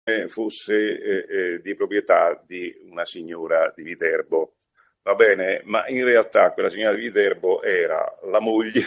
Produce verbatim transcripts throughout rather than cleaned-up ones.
fosse eh, eh, di proprietà di una signora di Viterbo, va bene? Ma in realtà quella signora di Viterbo era la moglie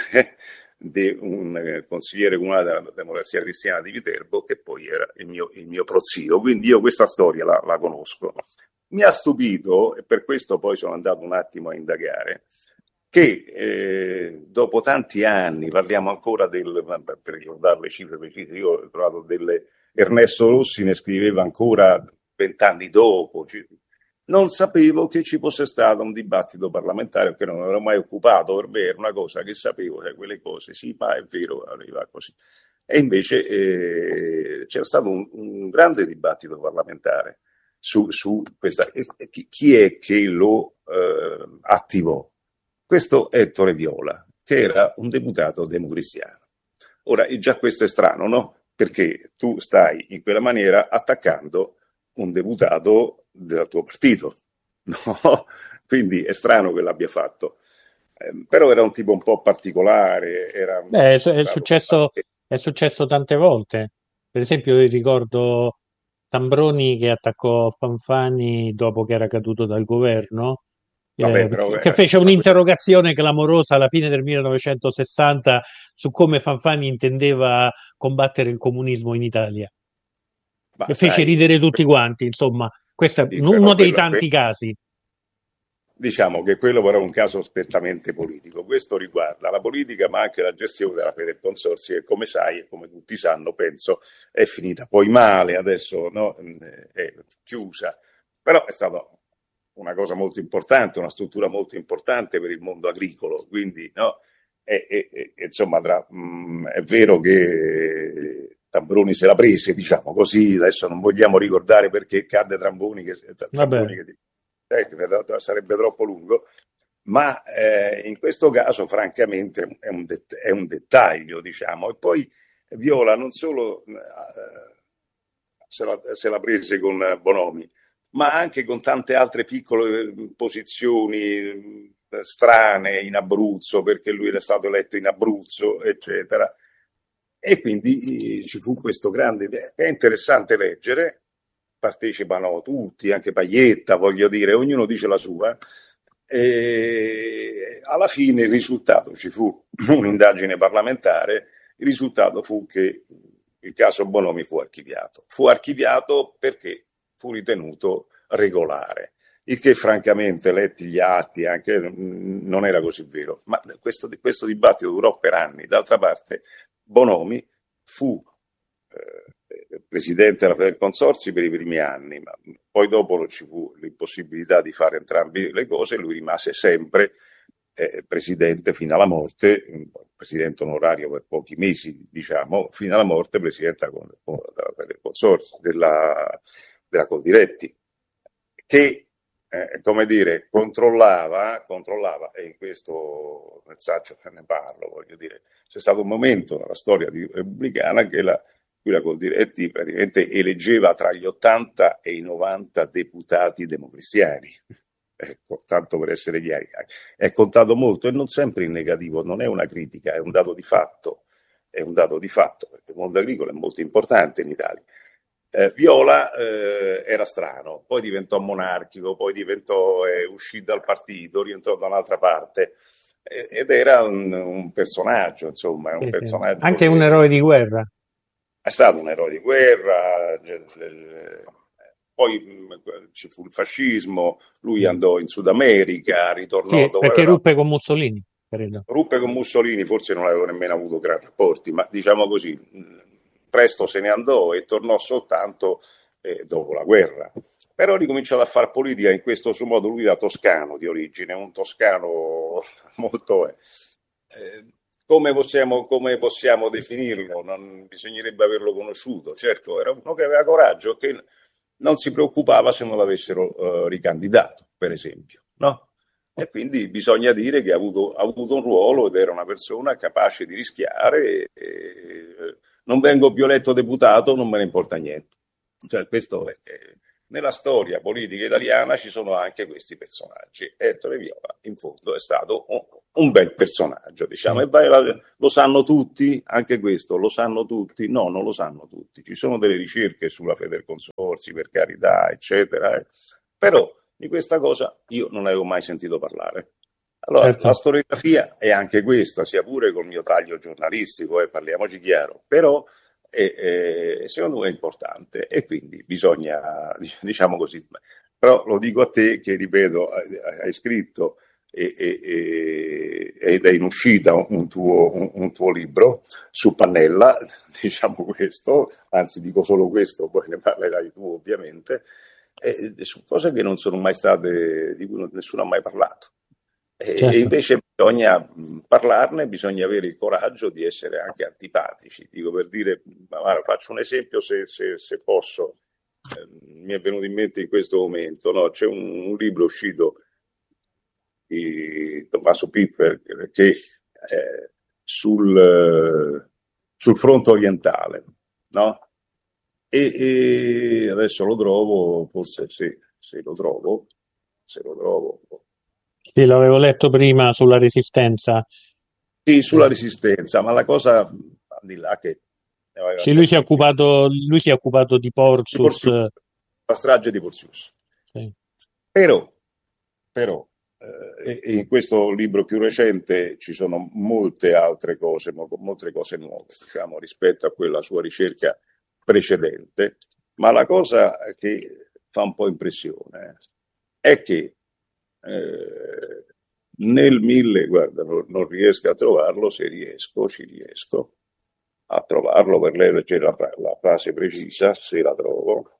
di un eh, consigliere comunale della Democrazia Cristiana di Viterbo, che poi era il mio, il mio prozio. Quindi io questa storia la, la conosco. Mi ha stupito, e per questo poi sono andato un attimo a indagare, che eh, dopo tanti anni, parliamo ancora del, per ricordare le cifre precise, io ho trovato delle, Ernesto Rossi ne scriveva ancora vent'anni dopo, non sapevo che ci fosse stato un dibattito parlamentare, perché non ero mai occupato, per me era una cosa che sapevo, cioè quelle cose, sì, ma è vero, arriva così. E invece eh, c'era stato un, un grande dibattito parlamentare su, su questa. Chi, chi è che lo eh, attivò? Questo è Ettore Viola, che era un deputato democristiano. Ora, già questo è strano, no? Perché tu stai in quella maniera attaccando un deputato del tuo partito, no? Quindi è strano che l'abbia fatto. Eh, però era un tipo un po' particolare, era Beh, è, su- è stato... successo, è successo tante volte. Per esempio, io ricordo Tambroni che attaccò Fanfani dopo che era caduto dal governo, Vabbè, eh, però che era fece una questione... un'interrogazione clamorosa alla fine del millenovecentosessanta su come Fanfani intendeva combattere il comunismo in Italia. Ma E fece sai, ridere tutti quanti, insomma, questo è sì, però uno dei quello, tanti casi. diciamo che quello però è un caso strettamente politico. Questo riguarda la politica, ma anche la gestione della Fede Consorsi, che come sai e come tutti sanno, penso, è finita poi male, adesso no, è chiusa. Però è stata una cosa molto importante, una struttura molto importante per il mondo agricolo. Quindi, no, è, è, è, insomma, tra, mh, è vero che Tambroni se la prese, diciamo così, adesso non vogliamo ricordare perché cadde Tramboni, che, Vabbè, Tramboni che eh, sarebbe troppo lungo, ma eh, in questo caso francamente è un, det- è un dettaglio, diciamo. E poi Viola non solo eh, se, la, se la prese con Bonomi, ma anche con tante altre piccole posizioni eh, strane in Abruzzo, perché lui era stato eletto in Abruzzo, eccetera. E quindi eh, ci fu questo grande... È interessante leggere, partecipano tutti, anche Paglietta, voglio dire, ognuno dice la sua. E alla fine il risultato, ci fu un'indagine parlamentare, il risultato fu che il caso Bonomi fu archiviato. Fu archiviato perché fu ritenuto regolare, il che francamente, letti gli atti, anche non era così vero. Ma questo, questo dibattito durò per anni. D'altra parte Bonomi fu eh, presidente della Fede Consorzi per i primi anni, ma poi dopo ci fu l'impossibilità di fare entrambe le cose e lui rimase sempre eh, presidente fino alla morte, presidente onorario per pochi mesi, diciamo, fino alla morte presidente della Fede Consorzi, della, della Coldiretti, che eh, come dire, controllava, controllava, e in questo messaggio ne parlo, voglio dire, c'è stato un momento nella storia di, repubblicana che la, cui la Coldiretti praticamente eleggeva tra gli ottanta e i novanta deputati democristiani. Ecco, tanto per essere chiari, è contato molto e non sempre in negativo, non è una critica, è un dato di fatto, è un dato di fatto, perché il mondo agricolo è molto importante in Italia. Eh, Viola eh, era strano, poi diventò monarchico, poi diventò, eh, uscì dal partito, rientrò da un'altra parte eh, ed era un, un personaggio, insomma, è un sì, sì. personaggio Anche un che eroe di guerra. è stato un eroe di guerra, eh, eh, poi mh, ci fu il fascismo, lui Mm. andò in Sud America, ritornò Sì, dopo perché aveva ruppe con Mussolini, credo. ruppe con Mussolini, forse non aveva nemmeno avuto gran rapporti, ma diciamo così, presto se ne andò e tornò soltanto eh, dopo la guerra. Però ha ricominciato a fare politica in questo suo modo, lui era toscano di origine, un toscano molto... Eh, come, possiamo, come possiamo definirlo? Non bisognerebbe averlo conosciuto, certo, era uno che aveva coraggio, che non si preoccupava se non l'avessero eh, ricandidato, per esempio, no? E quindi bisogna dire che ha avuto, ha avuto un ruolo ed era una persona capace di rischiare. E, e, non vengo più eletto deputato, non me ne importa niente. Cioè, questo è, nella storia politica italiana ci sono anche questi personaggi. Ettore Viola, in fondo, è stato un, un bel personaggio, diciamo, e vai, lo sanno tutti, anche questo, lo sanno tutti? No, non lo sanno tutti. Ci sono delle ricerche sulla Federconsorzi, per carità, eccetera, eh. Però di questa cosa io non avevo mai sentito parlare. Allora, Certo. la storiografia è anche questa, sia pure col mio taglio giornalistico, eh, parliamoci chiaro, però è, è, secondo me è importante e quindi bisogna, diciamo così, però lo dico a te che, ripeto, hai scritto e, e, e, ed è in uscita un tuo, un, un tuo libro su Pannella, diciamo questo, anzi dico solo questo, poi ne parlerai tu ovviamente, e, su cose che non sono mai state, di cui nessuno ha mai parlato. E Certo. invece bisogna parlarne, bisogna avere il coraggio di essere anche antipatici. Dico per dire, ma faccio un esempio se, se, se posso, eh, mi è venuto in mente in questo momento, no? C'è un, un libro uscito di Tommaso Pipper che è sul, eh, sul fronte orientale, no? E, e adesso lo trovo, forse sì, se lo trovo, se lo trovo. Sì, l'avevo letto prima sulla Resistenza. Sì, sulla Resistenza, ma la cosa, al di là che ne aveva Sì, lui si è appreso più, occupato, lui si è occupato di di Portsmouth. Porzius, la strage di Porzius. Sì. Però, però eh, in questo libro più recente ci sono molte altre cose, molte cose nuove, diciamo, rispetto a quella sua ricerca precedente, ma la cosa che fa un po' impressione è che eh, nel mille, guarda, non, non riesco a trovarlo, se riesco, ci riesco a trovarlo per leggere la, la frase precisa, se la trovo.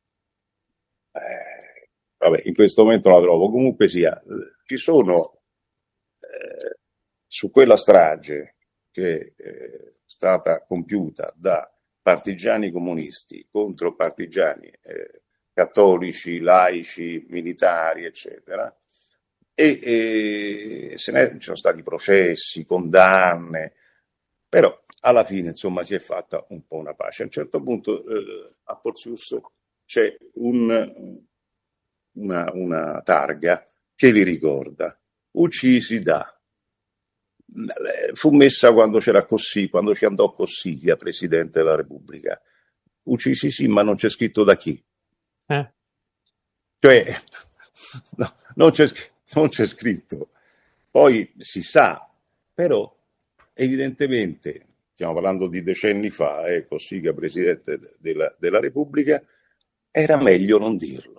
Eh, vabbè, in questo momento la trovo. Comunque sia, ci sono eh, su quella strage che è stata compiuta da partigiani comunisti contro partigiani eh, cattolici, laici, militari, eccetera, e, e se ne ci sono stati processi, condanne, però alla fine insomma si è fatta un po' una pace. A un certo punto eh, a Porzius c'è un, una, una targa che li ricorda, uccisi da. Fu messa quando c'era Cossiga, quando ci andò Cossiga, Presidente della Repubblica. Uccisi sì, ma non c'è scritto da chi. Eh? Cioè, no, non, c'è, non c'è scritto. Poi si sa, però evidentemente, stiamo parlando di decenni fa, eh, Cossiga Presidente della, della Repubblica, era meglio non dirlo.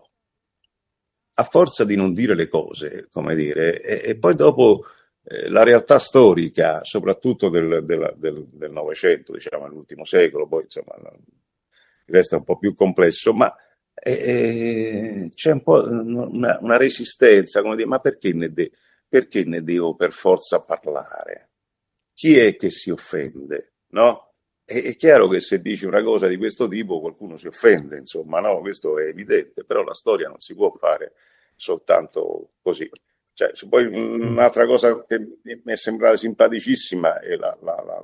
A forza di non dire le cose, come dire, e, e poi dopo eh, la realtà storica, soprattutto del, del, del, del Novecento, diciamo nell'ultimo secolo, poi insomma resta un po' più complesso, ma eh, c'è un po' una, una resistenza, come dire, ma perché ne, de- perché ne devo per forza parlare? Chi è che si offende, no? È, è chiaro che se dici una cosa di questo tipo qualcuno si offende, insomma, no? Questo è evidente, però la storia non si può fare soltanto così. Cioè, poi un'altra cosa che mi è sembrata simpaticissima è la, la, la,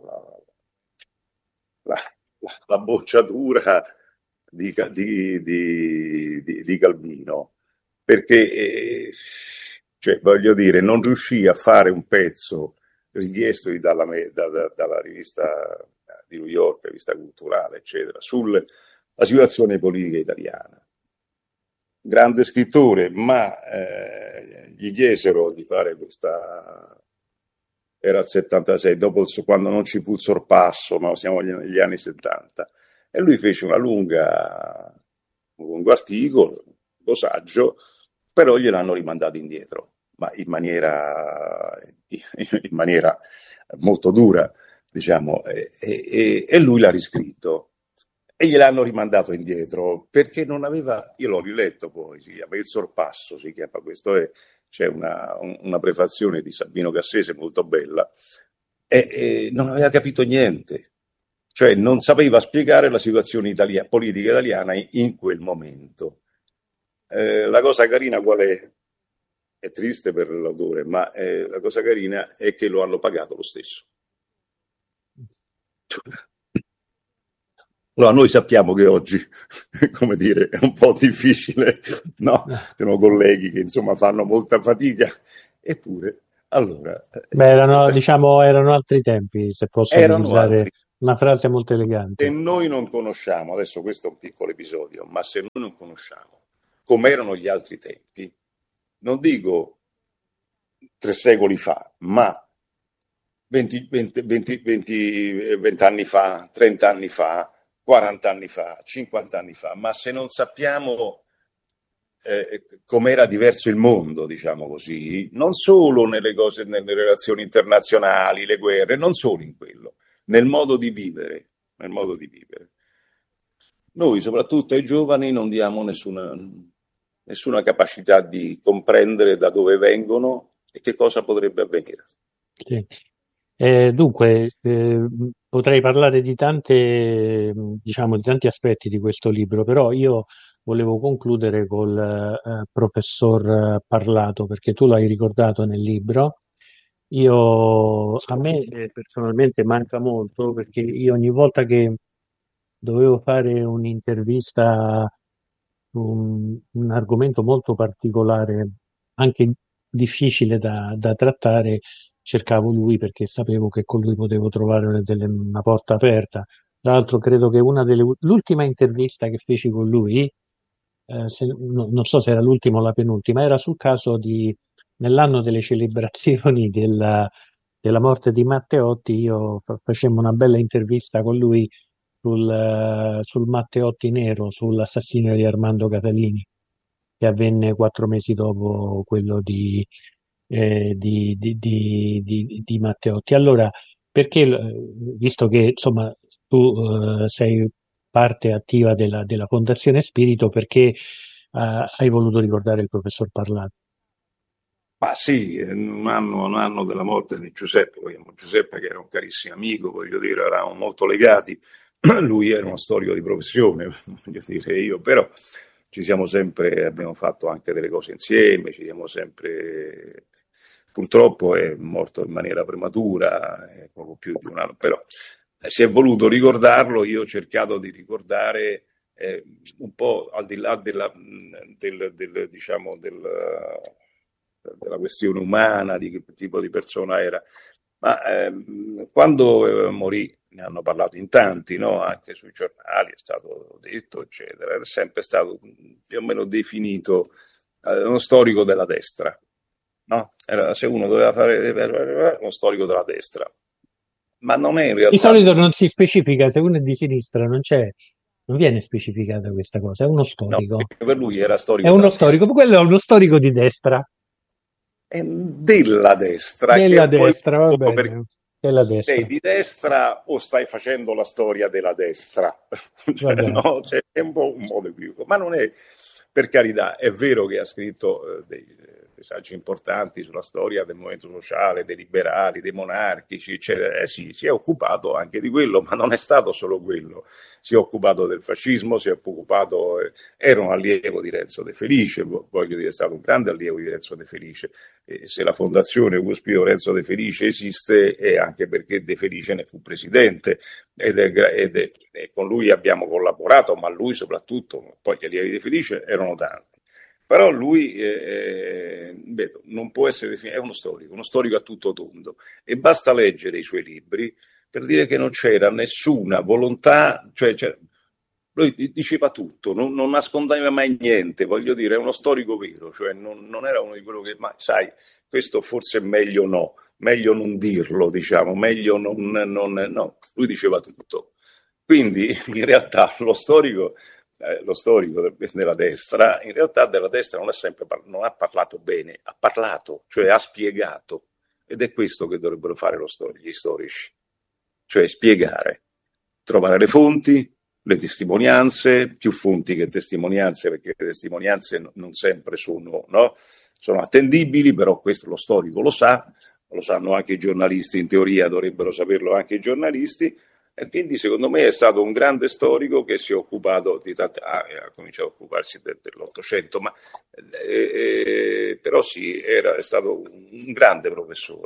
la, la, la bocciatura di, di, di, di, di Calvino, perché eh, cioè, voglio dire, non riuscì a fare un pezzo richiestogli dalla, da, da, dalla rivista di New York, rivista culturale, eccetera, sulla situazione politica italiana. Grande scrittore, ma eh, gli chiesero di fare questa. Era il settantasei, dopo il, quando non ci fu il sorpasso, no? Siamo negli anni settanta, e lui fece una lunga, un lungo articolo, un lungo saggio, però gliel'hanno rimandato indietro, ma in maniera, in maniera molto dura, diciamo, e, e, e lui l'ha riscritto. E gliel'hanno rimandato indietro perché non aveva, io l'ho riletto poi, si chiama Il Sorpasso, si chiama questo, è, c'è una, una prefazione di Sabino Cassese molto bella, e, e non aveva capito niente, cioè non sapeva spiegare la situazione italia, politica italiana in, in quel momento. Eh, la cosa carina qual è? È triste per l'autore, ma eh, la cosa carina è che lo hanno pagato lo stesso. Allora, noi sappiamo che oggi, come dire, è un po' difficile, no? Ci sono colleghi che insomma fanno molta fatica, eppure, allora, Beh, erano, eh, diciamo, erano altri tempi, se posso erano utilizzare altri. una frase molto Se elegante. noi non conosciamo, adesso questo è un piccolo episodio, ma se noi non conosciamo com'erano gli altri tempi, non dico tre secoli fa, ma venti, venti, venti, venti, venti anni fa, trenta anni fa, quaranta anni fa, cinquanta anni fa, ma se non sappiamo eh, com'era diverso il mondo, diciamo così, non solo nelle cose, nelle relazioni internazionali, le guerre, non solo in quello, nel modo di vivere, nel modo di vivere. Noi, soprattutto ai giovani, non diamo nessuna, nessuna capacità di comprendere da dove vengono e che cosa potrebbe avvenire. Sì. Eh, dunque, eh, potrei parlare di tante, mh, diciamo, di tanti aspetti di questo libro, però io volevo concludere col eh, professor eh, Parlato, perché tu l'hai ricordato nel libro. Io, a me eh, personalmente manca molto, perché io ogni volta che dovevo fare un'intervista su un, un argomento molto particolare, anche difficile da, da trattare, cercavo lui perché sapevo che con lui potevo trovare delle- una porta aperta. Tra l'altro, credo che una delle, l'ultima intervista che feci con lui, eh, se- no- non so se era l'ultima o la penultima, era sul caso di, nell'anno delle celebrazioni della, della morte di Matteotti, io fa- facemmo una bella intervista con lui sul, eh, sul Matteotti nero, sull'assassinio di Armando Catalini, che avvenne quattro mesi dopo quello di, eh, di, di, di, di- di Matteotti. Allora, perché, eh, visto che insomma tu eh, sei parte attiva della, della Fondazione Spirito, perché eh, hai voluto ricordare il professor Parlato? Ma sì, eh, un anno, un anno della morte di Giuseppe, vogliamo, Giuseppe che era un carissimo amico, voglio dire, eravamo molto legati, lui era uno storico di professione, voglio dire io, però ci siamo sempre, abbiamo fatto anche delle cose insieme, ci siamo sempre, purtroppo è morto in maniera prematura, eh, poco più di un anno, però eh, si è voluto ricordarlo, io ho cercato di ricordare eh, un po' al di là della, del, del, diciamo, del, della questione umana, di che tipo di persona era. Ma ehm, quando eh, morì, ne hanno parlato in tanti, no? Anche sui giornali è stato detto, eccetera, è sempre stato più o meno definito eh, uno storico della destra. No? Era, se uno doveva fare uno storico della destra, ma non è in Di realtà solito lui. non si specifica, se uno è di sinistra, non c'è, non viene specificata questa cosa, è uno No, storico. per lui era È storico uno della storico, destra. quello è uno storico di destra, È della destra, che è della un po' il destra, va punto, perché bene, della sei destra, di destra o stai facendo la storia della destra? va Cioè, bene. no, cioè, è un po' un modo equivoco, ma non è, per carità, è vero che ha scritto eh, dei, dei saggi importanti sulla storia del movimento sociale, dei liberali, dei monarchici, eccetera. Eh sì, si è occupato anche di quello, ma non è stato solo quello. Si è occupato del fascismo, si è occupato, eh, era un allievo di Renzo De Felice, voglio dire, è stato un grande allievo di Renzo De Felice. E se la Fondazione Ugo Spio Renzo De Felice esiste è anche perché De Felice ne fu presidente ed è, ed è, e con lui abbiamo collaborato, ma lui soprattutto, poi gli allievi De Felice erano tanti. Però lui eh, beh, non può essere definito, è uno storico, uno storico a tutto tondo e basta leggere i suoi libri per dire che non c'era nessuna volontà, cioè, cioè lui diceva tutto, non, non, nascondeva mai niente, voglio dire, è uno storico vero, cioè non, non era uno di quello che, ma sai, questo forse è meglio no, meglio non dirlo, diciamo, meglio non, non no, lui diceva tutto. Quindi in realtà lo storico, eh, lo storico della destra, in realtà della destra non, è sempre, non ha parlato bene, ha parlato, cioè ha spiegato, ed è questo che dovrebbero fare lo stor- gli storici, cioè spiegare, trovare le fonti, le testimonianze, più fonti che testimonianze, perché le testimonianze non sempre sono, no? Sono attendibili, però questo lo storico lo sa, lo sanno anche i giornalisti, in teoria dovrebbero saperlo anche i giornalisti, e quindi secondo me è stato un grande storico che si è occupato di tante, ah, ha cominciato a occuparsi del, dell'Ottocento, ma eh, eh, però sì, era, è stato un grande professore,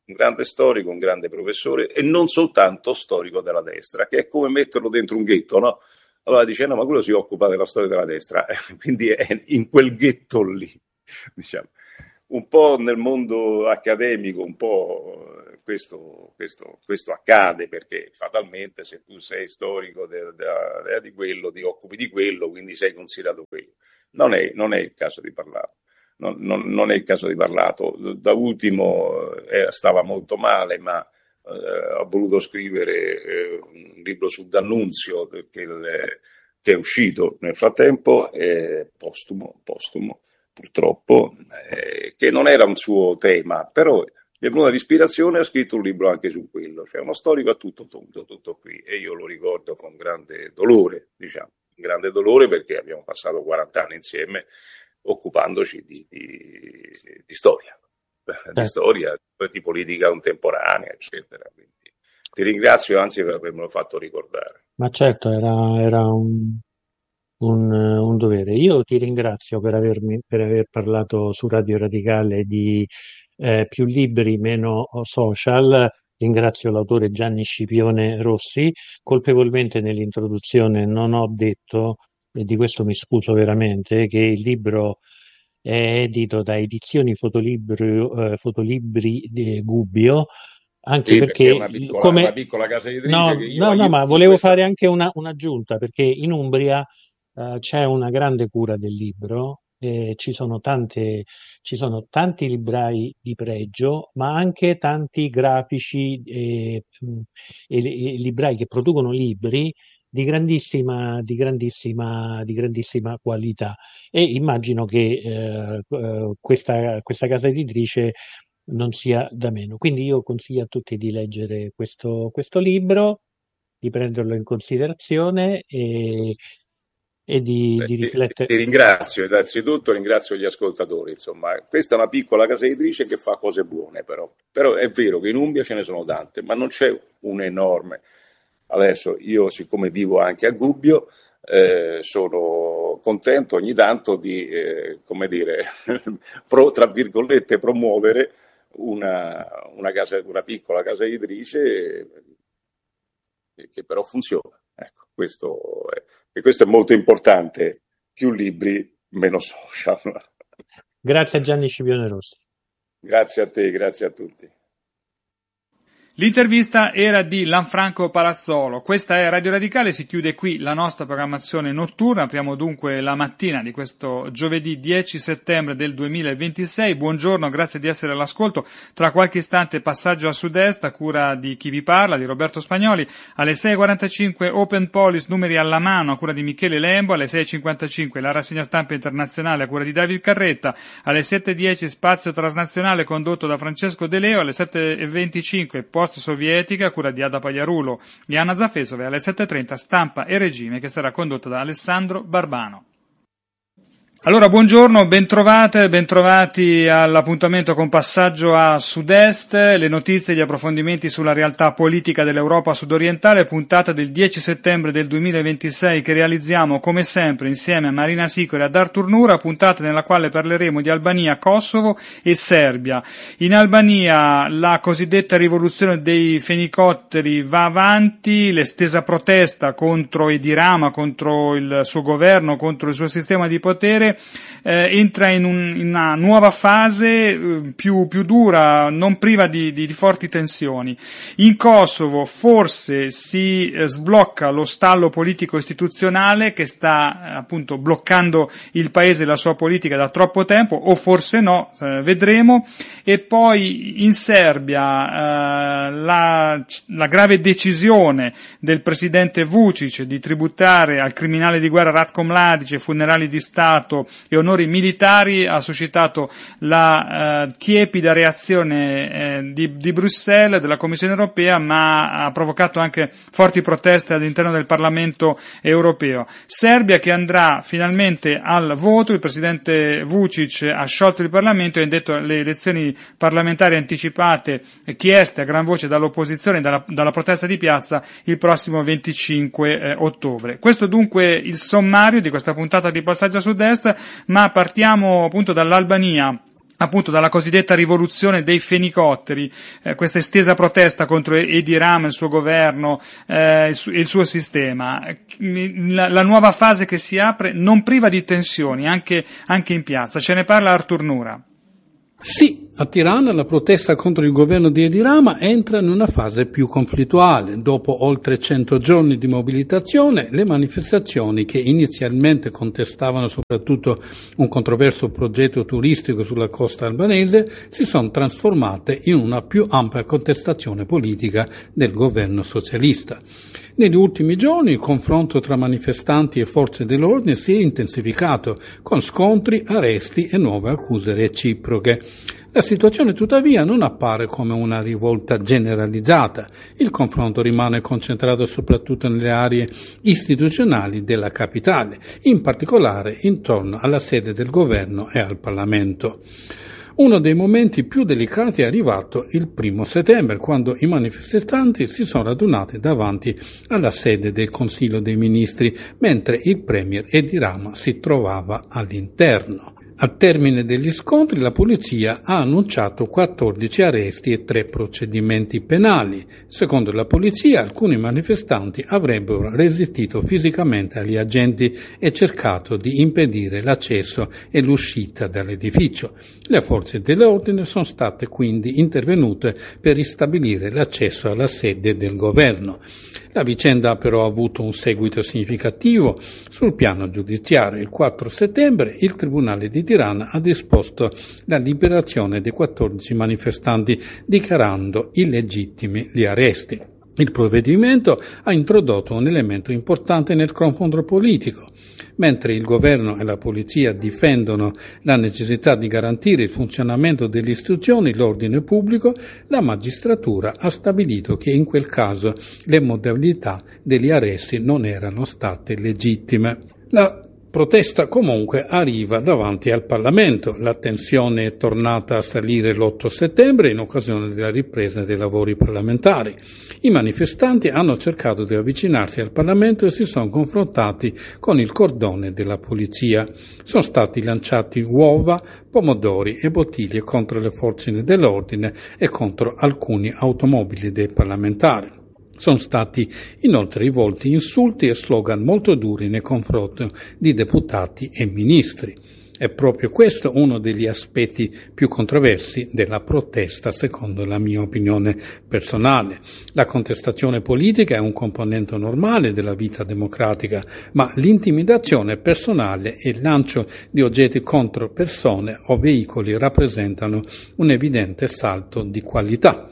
un grande storico, un grande professore e non soltanto storico della destra, che è come metterlo dentro un ghetto, no? Allora dice, no, ma quello si occupa della storia della destra, quindi è in quel ghetto lì, diciamo. Un po' nel mondo accademico, un po' questo, questo, questo accade, perché fatalmente se tu sei storico de, de, de, di quello, ti occupi di quello, quindi sei considerato quello. Non è, non è il caso di Parlato. Non, non, non è il caso di Parlato. Da ultimo eh, stava molto male, ma eh, ha voluto scrivere eh, un libro su D'Annunzio che, il, che è uscito nel frattempo, eh, postumo, postumo purtroppo, eh, che non era un suo tema, però mi è venuta l'ispirazione e ha scritto un libro anche su quello. Cioè uno storico a tutto tondo, tutto qui, e io lo ricordo con grande dolore, diciamo, grande dolore perché abbiamo passato quaranta anni insieme occupandoci di, di, di storia, di storia, di politica contemporanea, eccetera. Quindi ti ringrazio anzi per avermelo fatto ricordare. Ma certo, era, era un, un, un dovere. Io ti ringrazio per avermi, per aver parlato su Radio Radicale di eh, più libri, meno social. Ringrazio l'autore Gianni Scipione Rossi. Colpevolmente nell'introduzione non ho detto, e di questo mi scuso veramente, che il libro è edito da Edizioni Fotolibri, eh, Fotolibri di Gubbio, anche Sì, perché, perché è una piccola, come una piccola casa editrice no, che io no, no, ma aiuto in volevo questa... fare anche una, un'aggiunta, perché in Umbria eh, c'è una grande cura del libro, e ci sono tante, ci sono tanti librai di pregio, ma anche tanti grafici e, e, e librai che producono libri di grandissima, di grandissima, di grandissima qualità. E immagino che eh, eh, questa, questa casa editrice non sia da meno. Quindi io consiglio a tutti di leggere questo, questo libro, di prenderlo in considerazione e, e di, di Ti, riflettere. ti ringrazio, innanzitutto ringrazio gli ascoltatori, insomma, questa è una piccola casa editrice che fa cose buone, però, però è vero che in Umbria ce ne sono tante, ma non c'è un enorme. Adesso io, siccome vivo anche a Gubbio, eh, sono contento ogni tanto di, eh, come dire, pro, tra virgolette, promuovere una, una, casa, una piccola casa editrice eh, che però funziona. Ecco, questo è, e questo è molto importante. Più libri, meno social. Grazie a Gianni Scipione Rossi. Grazie a te, grazie a tutti. L'intervista era di Lanfranco Palazzolo. Questa è Radio Radicale, si chiude qui la nostra programmazione notturna. Apriamo dunque la mattina di questo giovedì dieci settembre del duemilaventisei. Buongiorno, grazie di essere all'ascolto. Tra qualche istante passaggio a sud-est a cura di chi vi parla, di Roberto Spagnoli. Alle sei e quarantacinque Open Police, numeri alla mano a cura di Michele Lembo. Alle sei e cinquantacinque la rassegna stampa internazionale a cura di David Carretta. Alle sette e dieci Spazio Transnazionale condotto da Francesco De Leo. Alle sette e venticinque Post Sovietica a cura di Ada Pagliarulo e Anna Zafesove. Alle sette e trenta Stampa e Regime, che sarà condotto da Alessandro Barbano. Allora, buongiorno, bentrovate, bentrovati all'appuntamento con Passaggio a Sud-Est, le notizie e gli approfondimenti sulla realtà politica dell'Europa sudorientale, puntata del dieci settembre del duemilaventisei che realizziamo come sempre insieme a Marina Sicori e ad Artur Nura, puntata nella quale parleremo di Albania, Kosovo e Serbia. In Albania la cosiddetta rivoluzione dei fenicotteri va avanti, l'estesa protesta contro Edi Rama, contro il suo governo, contro il suo sistema di potere, Eh, entra in, un, in una nuova fase eh, più, più dura, non priva di, di, di forti tensioni. In Kosovo forse si eh, sblocca lo stallo politico istituzionale che sta eh, appunto bloccando il paese e la sua politica da troppo tempo, o forse no, eh, vedremo. E poi in Serbia eh, la, la grave decisione del presidente Vučić di tributare al criminale di guerra Ratko Mladić funerali di Stato e onori militari ha suscitato la eh, tiepida reazione eh, di, di Bruxelles, della Commissione europea, ma ha provocato anche forti proteste all'interno del Parlamento europeo. Serbia che andrà finalmente al voto, il presidente Vučić ha sciolto il Parlamento e ha indetto le elezioni parlamentari anticipate chieste a gran voce dall'opposizione e dalla, dalla protesta di piazza il prossimo venticinque eh, ottobre. Questo dunque il sommario di questa puntata di Passaggio a Sud-Est, ma partiamo appunto dall'Albania, appunto dalla cosiddetta rivoluzione dei fenicotteri, eh, questa estesa protesta contro Edi Rama, il suo governo e eh, il, il suo sistema. La, la nuova fase che si apre non priva di tensioni anche, anche in piazza. Ce ne parla Artur Nura. Sì, a Tirana la protesta contro il governo di Edi Rama entra in una fase più conflittuale. Dopo oltre cento giorni di mobilitazione, le manifestazioni che inizialmente contestavano soprattutto un controverso progetto turistico sulla costa albanese si sono trasformate in una più ampia contestazione politica del governo socialista. Negli ultimi giorni il confronto tra manifestanti e forze dell'ordine si è intensificato, con scontri, arresti e nuove accuse reciproche. La situazione tuttavia non appare come una rivolta generalizzata. Il confronto rimane concentrato soprattutto nelle aree istituzionali della capitale, in particolare intorno alla sede del governo e al Parlamento. Uno dei momenti più delicati è arrivato il primo settembre, quando i manifestanti si sono radunati davanti alla sede del Consiglio dei Ministri, mentre il premier Edi Rama si trovava all'interno. Al termine degli scontri la polizia ha annunciato quattordici arresti e tre procedimenti penali. Secondo la polizia alcuni manifestanti avrebbero resistito fisicamente agli agenti e cercato di impedire l'accesso e l'uscita dall'edificio. Le forze dell'ordine sono state quindi intervenute per ristabilire l'accesso alla sede del governo. La vicenda ha però avuto un seguito significativo sul piano giudiziario. Il quattro settembre il Tribunale di Tirana ha disposto la liberazione dei quattordici manifestanti, dichiarando illegittimi gli arresti. Il provvedimento ha introdotto un elemento importante nel confronto politico. Mentre il governo e la polizia difendono la necessità di garantire il funzionamento delle istituzioni e l'ordine pubblico, la magistratura ha stabilito che in quel caso le modalità degli arresti non erano state legittime. La protesta comunque arriva davanti al Parlamento. La tensione è tornata a salire l'otto settembre in occasione della ripresa dei lavori parlamentari. I manifestanti hanno cercato di avvicinarsi al Parlamento e si sono confrontati con il cordone della polizia. Sono stati lanciati uova, pomodori e bottiglie contro le forze dell'ordine e contro alcuni automobili dei parlamentari. Sono stati inoltre rivolti insulti e slogan molto duri nei confronti di deputati e ministri. È proprio questo uno degli aspetti più controversi della protesta, secondo la mia opinione personale. La contestazione politica è un componente normale della vita democratica, ma l'intimidazione personale e il lancio di oggetti contro persone o veicoli rappresentano un evidente salto di qualità.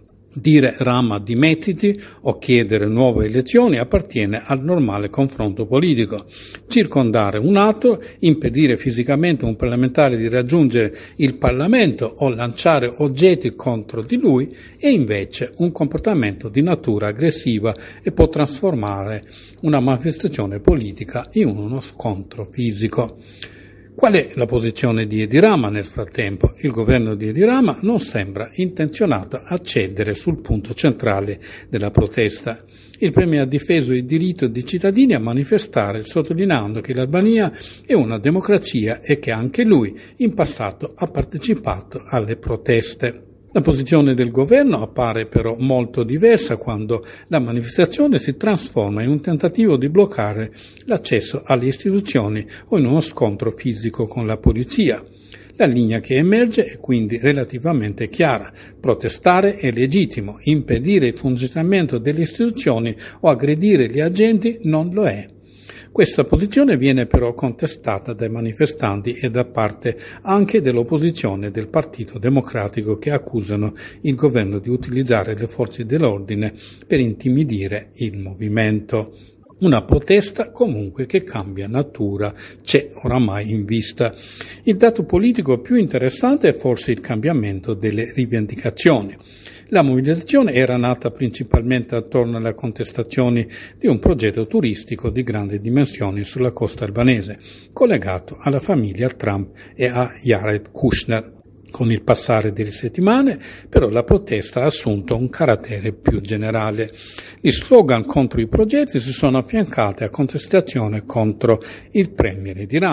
Dire Rama dimettiti o chiedere nuove elezioni appartiene al normale confronto politico. Circondare un atto, impedire fisicamente a un parlamentare di raggiungere il Parlamento o lanciare oggetti contro di lui è invece un comportamento di natura aggressiva e può trasformare una manifestazione politica in uno scontro fisico. Qual è la posizione di Edi Rama nel frattempo? Il governo di Edi Rama non sembra intenzionato a cedere sul punto centrale della protesta. Il premier ha difeso il diritto dei cittadini a manifestare, sottolineando che l'Albania è una democrazia e che anche lui in passato ha partecipato alle proteste. La posizione del governo appare però molto diversa quando la manifestazione si trasforma in un tentativo di bloccare l'accesso alle istituzioni o in uno scontro fisico con la polizia. La linea che emerge è quindi relativamente chiara. Protestare è legittimo, impedire il funzionamento delle istituzioni o aggredire gli agenti non lo è. Questa posizione viene però contestata dai manifestanti e da parte anche dell'opposizione del Partito Democratico, che accusano il governo di utilizzare le forze dell'ordine per intimidire il movimento. Una protesta comunque che cambia natura c'è oramai in vista. Il dato politico più interessante è forse il cambiamento delle rivendicazioni. La mobilitazione era nata principalmente attorno alle contestazioni di un progetto turistico di grandi dimensioni sulla costa albanese, collegato alla famiglia Trump e a Jared Kushner. Con il passare delle settimane, però, la protesta ha assunto un carattere più generale. Gli slogan contro i progetti si sono affiancati a contestazioni contro il premier Edi Rama,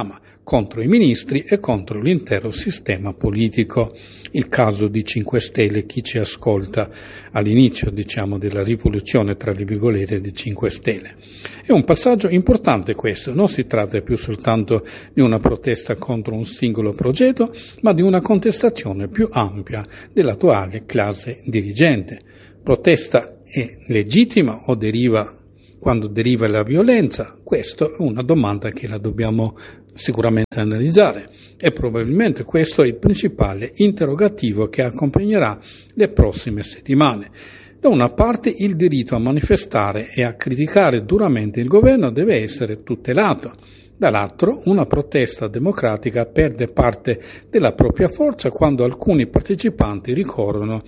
contro i ministri e contro l'intero sistema politico. Il caso di cinque Stelle, chi ci ascolta all'inizio, diciamo, della rivoluzione, tra le virgolette, di cinque Stelle. È un passaggio importante questo, non si tratta più soltanto di una protesta contro un singolo progetto, ma di una contestazione più ampia dell'attuale classe dirigente. Protesta è legittima o deriva quando deriva la violenza? Questa è una domanda che la dobbiamo sicuramente analizzare e probabilmente questo è il principale interrogativo che accompagnerà le prossime settimane. Da una parte il diritto a manifestare e a criticare duramente il governo deve essere tutelato. Dall'altro, una protesta democratica perde parte della propria forza quando alcuni partecipanti ricorrono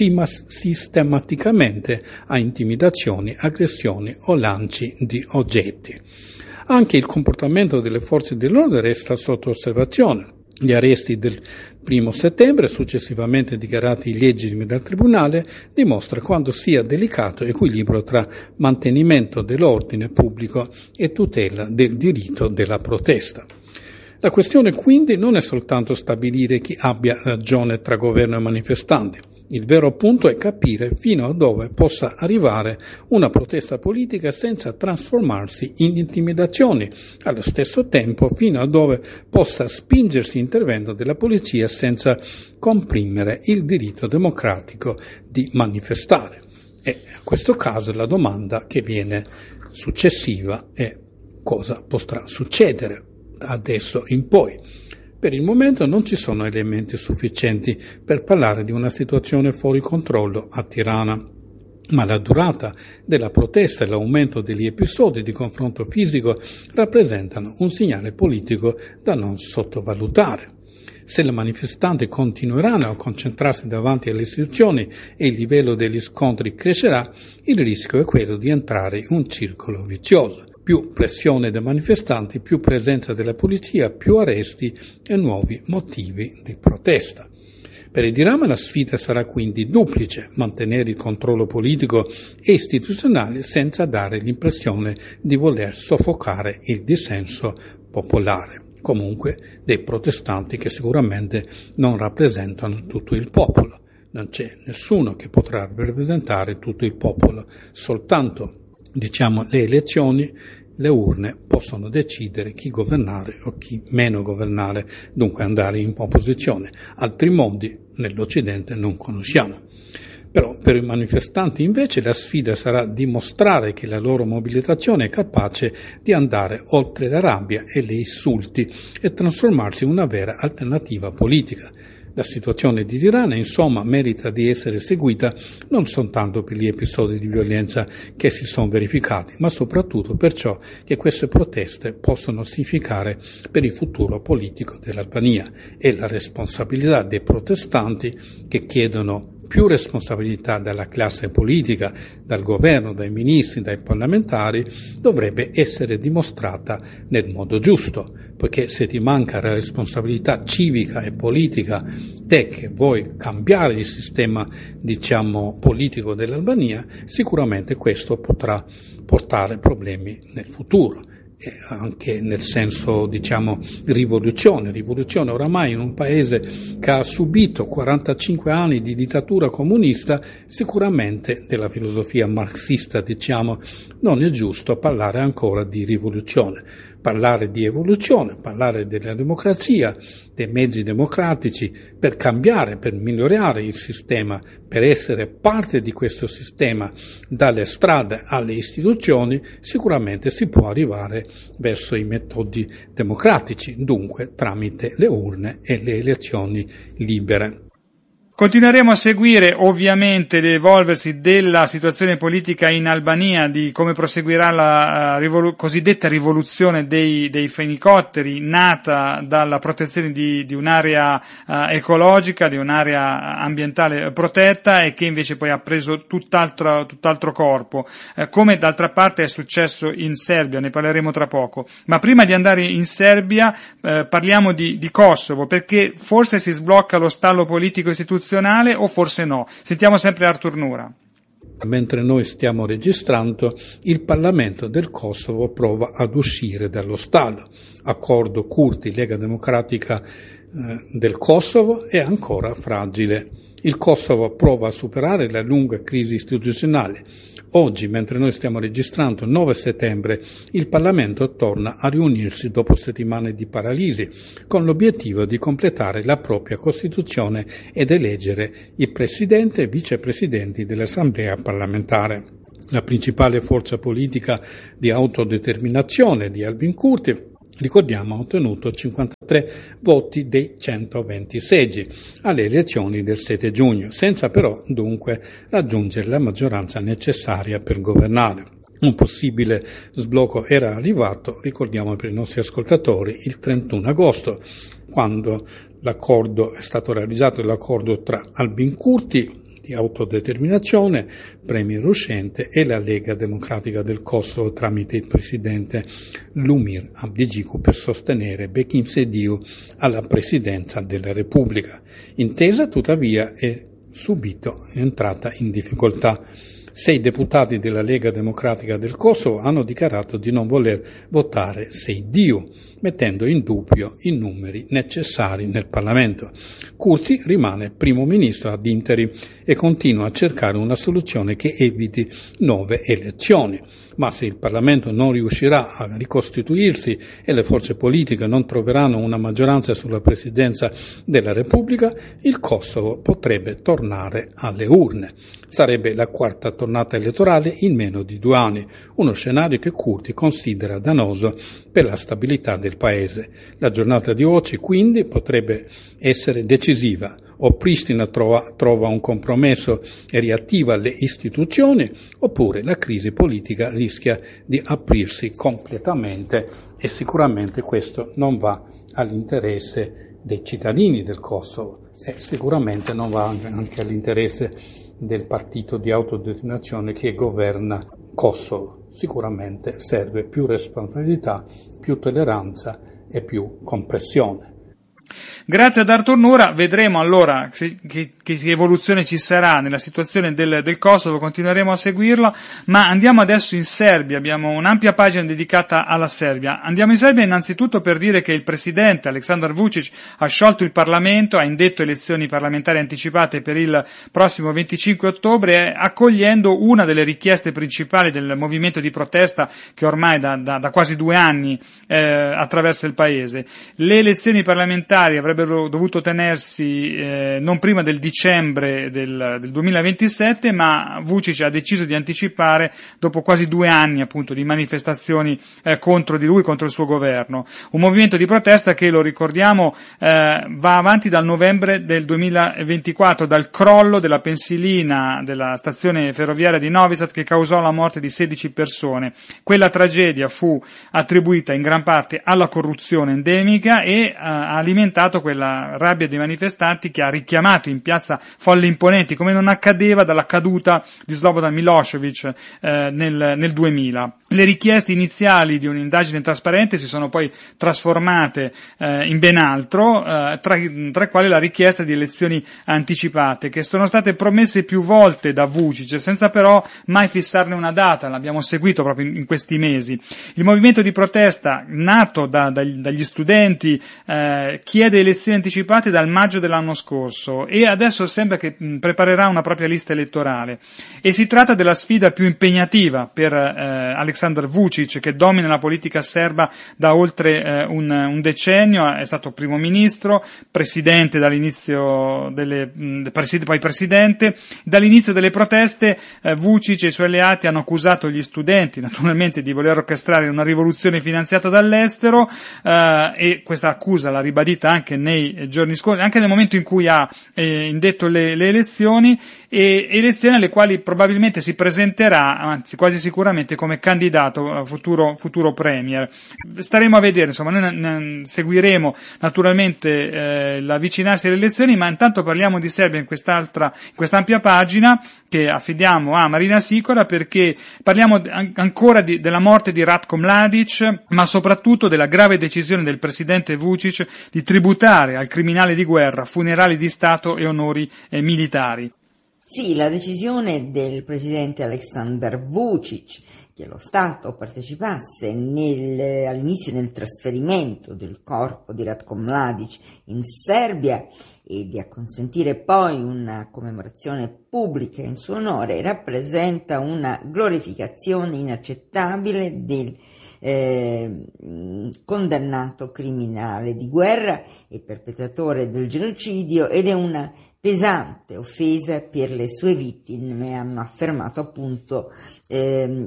sistematicamente a intimidazioni, aggressioni o lanci di oggetti. Anche il comportamento delle forze dell'ordine resta sotto osservazione. Gli arresti del primo settembre, successivamente dichiarati illegittimi dal Tribunale, dimostra quanto sia delicato l'equilibrio tra mantenimento dell'ordine pubblico e tutela del diritto della protesta. La questione quindi non è soltanto stabilire chi abbia ragione tra governo e manifestanti. Il vero punto è capire fino a dove possa arrivare una protesta politica senza trasformarsi in intimidazioni, allo stesso tempo fino a dove possa spingersi l'intervento della polizia senza comprimere il diritto democratico di manifestare. E in questo caso la domanda che viene successiva è cosa potrà succedere da adesso in poi. Per il momento non ci sono elementi sufficienti per parlare di una situazione fuori controllo a Tirana, ma la durata della protesta e l'aumento degli episodi di confronto fisico rappresentano un segnale politico da non sottovalutare. Se le manifestanti continueranno a concentrarsi davanti alle istituzioni e il livello degli scontri crescerà, il rischio è quello di entrare in un circolo vizioso. Più pressione dei manifestanti, più presenza della polizia, più arresti e nuovi motivi di protesta. Per il Dirama la sfida sarà quindi duplice: mantenere il controllo politico e istituzionale senza dare l'impressione di voler soffocare il dissenso popolare. Comunque dei protestanti che sicuramente non rappresentano tutto il popolo. Non c'è nessuno che potrà rappresentare tutto il popolo, soltanto diciamo le elezioni, le urne possono decidere chi governare o chi meno governare, dunque andare in opposizione. Altri modi nell'Occidente non conosciamo. Però per i manifestanti invece la sfida sarà dimostrare che la loro mobilitazione è capace di andare oltre la rabbia e gli insulti e trasformarsi in una vera alternativa politica. La situazione di Tirana, insomma, merita di essere seguita non soltanto per gli episodi di violenza che si sono verificati, ma soprattutto per ciò che queste proteste possono significare per il futuro politico dell'Albania e la responsabilità dei protestanti che chiedono più responsabilità dalla classe politica, dal governo, dai ministri, dai parlamentari, dovrebbe essere dimostrata nel modo giusto, poiché se ti manca la responsabilità civica e politica, te che vuoi cambiare il sistema, diciamo, politico dell'Albania, sicuramente questo potrà portare problemi nel futuro. Anche nel senso, diciamo, rivoluzione. Rivoluzione oramai in un paese che ha subito quarantacinque anni di dittatura comunista, sicuramente della filosofia marxista, diciamo, non è giusto parlare ancora di rivoluzione. Parlare di evoluzione, parlare della democrazia, dei mezzi democratici per cambiare, per migliorare il sistema, per essere parte di questo sistema dalle strade alle istituzioni, sicuramente si può arrivare verso i metodi democratici, dunque tramite le urne e le elezioni libere. Continueremo a seguire ovviamente l'evolversi della situazione politica in Albania, di come proseguirà la uh, rivolu- cosiddetta rivoluzione dei, dei fenicotteri, nata dalla protezione di, di un'area uh, ecologica, di un'area ambientale protetta e che invece poi ha preso tutt'altro, tutt'altro corpo, uh, come d'altra parte è successo in Serbia, ne parleremo tra poco. Ma prima di andare in Serbia uh, parliamo di, di Kosovo, perché forse si sblocca lo stallo politico istituzionale o forse no. Sentiamo sempre Artur Nura. Mentre noi stiamo registrando, il Parlamento del Kosovo prova ad uscire dallo stallo. Accordo Kurti-Lega Democratica eh, del Kosovo è ancora fragile. Il Kosovo prova a superare la lunga crisi istituzionale. Oggi, mentre noi stiamo registrando, nove settembre, il Parlamento torna a riunirsi dopo settimane di paralisi, con l'obiettivo di completare la propria Costituzione ed eleggere il Presidente e Vicepresidenti dell'Assemblea parlamentare. La principale forza politica di autodeterminazione di Albin Kurti, ricordiamo, ha ottenuto cinquantatré voti dei centoventi seggi alle elezioni del sette giugno, senza però dunque raggiungere la maggioranza necessaria per governare. Un possibile sblocco era arrivato, ricordiamo per i nostri ascoltatori, il trentuno agosto, quando l'accordo è stato realizzato, l'accordo tra Albin Kurti di autodeterminazione, premier uscente, e la Lega Democratica del Kosovo tramite il presidente Lumir Abdigiku per sostenere Bekim Sediu alla presidenza della Repubblica. Intesa tuttavia è subito entrata in difficoltà. Sei deputati della Lega Democratica del Kosovo hanno dichiarato di non voler votare Sediu, mettendo in dubbio i numeri necessari nel Parlamento. Kurti rimane primo ministro ad interim e continua a cercare una soluzione che eviti nuove elezioni. Ma se il Parlamento non riuscirà a ricostituirsi e le forze politiche non troveranno una maggioranza sulla presidenza della Repubblica, il Kosovo potrebbe tornare alle urne. Sarebbe la quarta tornata elettorale in meno di due anni, uno scenario che Kurti considera dannoso per la stabilità del paese. La giornata di oggi quindi potrebbe essere decisiva. O Pristina trova, trova un compromesso e riattiva le istituzioni, oppure la crisi politica rischia di aprirsi completamente e sicuramente questo non va all'interesse dei cittadini del Kosovo e sicuramente non va anche all'interesse del partito di autodeterminazione che governa Kosovo. Sicuramente serve più responsabilità, più tolleranza e più compressione. Grazie ad Artur Nura, vedremo allora che, che, che evoluzione ci sarà nella situazione del, del Kosovo, continueremo a seguirla, ma andiamo adesso in Serbia, abbiamo un'ampia pagina dedicata alla Serbia. Andiamo in Serbia innanzitutto per dire che il presidente Aleksandar Vučić ha sciolto il Parlamento, ha indetto elezioni parlamentari anticipate per il prossimo venticinque ottobre, accogliendo una delle richieste principali del movimento di protesta che ormai da, da, da quasi due anni eh, attraversa il paese. Le elezioni parlamentari avrebbero dovuto tenersi eh, non prima del dicembre del, del duemilaventisette, ma Vučić ha deciso di anticipare dopo quasi due anni appunto di manifestazioni eh, contro di lui, contro il suo governo. Un movimento di protesta che, lo ricordiamo, eh, va avanti dal novembre del duemilaventiquattro, dal crollo della pensilina della stazione ferroviaria di Novi Sad che causò la morte di sedici persone. Quella tragedia fu attribuita in gran parte alla corruzione endemica e ha alimentato quella rabbia dei manifestanti che ha richiamato in piazza folle imponenti, come non accadeva dalla caduta di Slobodan Milošević eh, nel, nel duemila. Le richieste iniziali di un'indagine trasparente si sono poi trasformate eh, in ben altro, eh, tra, tra quali la richiesta di elezioni anticipate, che sono state promesse più volte da Vučić, senza però mai fissarne una data. L'abbiamo seguito proprio in, in questi mesi. Il movimento di protesta, nato da, da, dagli studenti, eh, chiede elezioni anticipate dal maggio dell'anno scorso e adesso sembra che mh, preparerà una propria lista elettorale. E si tratta della sfida più impegnativa per eh, Aleksandar Vučić, che domina la politica serba da oltre eh, un, un decennio, è stato primo ministro, presidente dall'inizio delle, mh, preside, poi presidente. Dall'inizio delle proteste eh, Vučić e i suoi alleati hanno accusato gli studenti, naturalmente, di voler orchestrare una rivoluzione finanziata dall'estero eh, e questa accusa l'ha ribadita anche nei giorni scorsi, anche nel momento in cui ha eh, indetto le, le elezioni, e elezioni alle quali probabilmente si presenterà, anzi quasi sicuramente, come candidato futuro, futuro premier. Staremo a vedere, insomma, noi n- n- seguiremo naturalmente eh, l'avvicinarsi alle elezioni, ma intanto parliamo di Serbia in quest'altra, in quest'ampia pagina che affidiamo a Marina Sicora, perché parliamo an- ancora di, della morte di Ratko Mladic, ma soprattutto della grave decisione del presidente Vučić di tributare al criminale di guerra funerali di Stato e onori eh, militari. Sì, la decisione del presidente Aleksandar Vučić che lo Stato partecipasse nel, all'inizio nel trasferimento del corpo di Ratko Mladić in Serbia e di acconsentire poi una commemorazione pubblica in suo onore rappresenta una glorificazione inaccettabile del eh, condannato criminale di guerra e perpetratore del genocidio ed è una pesante offesa per le sue vittime, hanno affermato appunto eh,